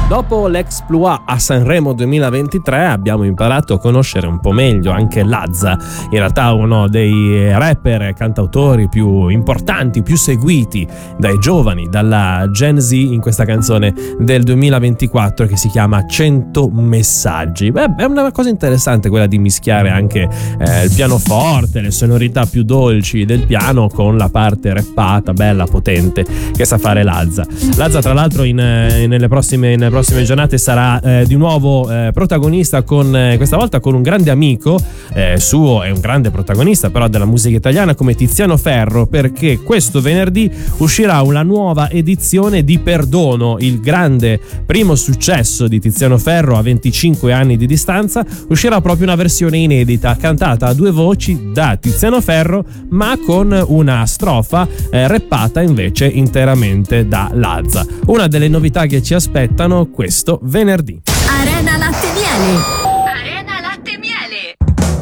Dopo l'Exploit a Sanremo 2023 abbiamo imparato a conoscere un po' meglio anche Lazza, in realtà uno dei rapper e cantautori più importanti, più seguiti dai giovani, dalla Gen Z, in questa canzone del 2024 che si chiama 100 messaggi. Beh, è una cosa interessante quella di mischiare anche il pianoforte, le sonorità più dolci del piano con la parte rappata, bella, potente, che sa fare Lazza. Lazza tra l'altro nelle prossime giornate sarà di nuovo protagonista questa volta con un grande amico suo, è un grande protagonista però della musica italiana, come Tiziano Ferro, perché questo venerdì uscirà una nuova edizione di Perdono, il grande primo successo di Tiziano Ferro a 25 anni di distanza. Uscirà proprio una versione inedita cantata a due voci da Tiziano Ferro, ma con una strofa rappata invece interamente da Lazza. Una delle novità che ci aspettano questo venerdì. Arena Latte Miele.